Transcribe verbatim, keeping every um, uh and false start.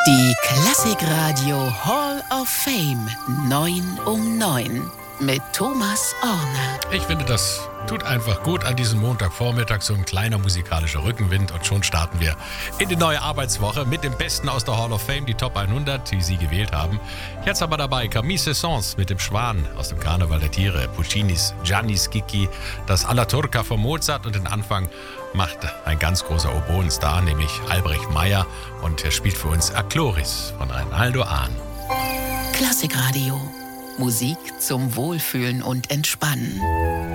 Die Klassikradio Hall of Fame neun um neun mit Thomas Orner. Ich finde, das tut einfach gut an diesem Montagvormittag, so ein kleiner musikalischer Rückenwind, und schon starten wir in die neue Arbeitswoche mit dem Besten aus der Hall of Fame, die Top hundert, die Sie gewählt haben. Jetzt aber dabei Camille Saint-Saëns mit dem Schwan aus dem Karneval der Tiere, Puccinis Gianni Schicchi, das Alla Turca von Mozart, und den Anfang macht ein ganz großer Oboenstar, nämlich Albrecht Meyer, und er spielt für uns A Chloris von Reinaldo Ahn. Klassikradio. Musik zum Wohlfühlen und Entspannen.